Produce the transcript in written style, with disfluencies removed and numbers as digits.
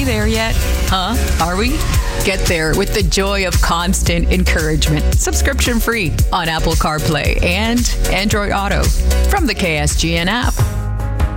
we there yet? Huh? Are we? Get there with the joy of constant encouragement. Subscription free on Apple CarPlay and Android Auto from the KSGN app.